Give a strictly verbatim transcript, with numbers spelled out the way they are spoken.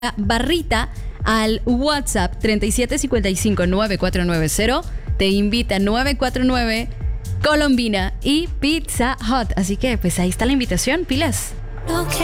Barrita al WhatsApp treinta y siete cincuenta y cinco noventa y cuatro noventa. Te invita nueve cuatro nueve Colombina y Pizza Hut. Así que pues ahí está la invitación, pilas.